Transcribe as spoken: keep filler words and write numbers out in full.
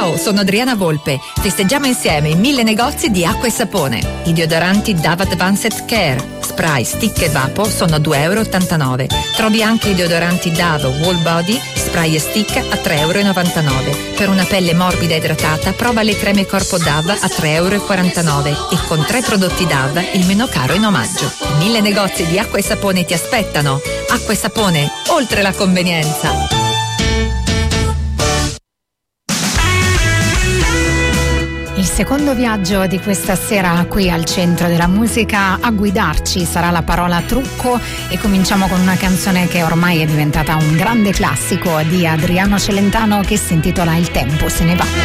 Ciao, sono Adriana Volpe. Festeggiamo insieme i mille negozi di acqua e sapone. I deodoranti Dove Advanced Care, spray, stick e vapo sono due e ottantanove euro. Trovi anche i deodoranti Dove Whole Body, spray e stick a tre e novantanove euro. Per una pelle morbida e idratata prova le creme corpo Dove a tre e quarantanove euro e con tre prodotti Dove il meno caro in omaggio. Mille negozi di acqua e sapone ti aspettano. Acqua e sapone, oltre la convenienza. Il secondo viaggio di questa sera qui al Centro della Musica, a guidarci sarà la parola trucco, e cominciamo con una canzone che ormai è diventata un grande classico di Adriano Celentano che si intitola Il tempo se ne va.